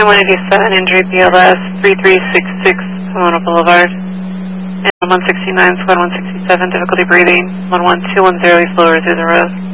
187, injury BLS 3366, Pomona Boulevard. And 169, squad 167, difficulty breathing. 11210, East Lower Azusa Road.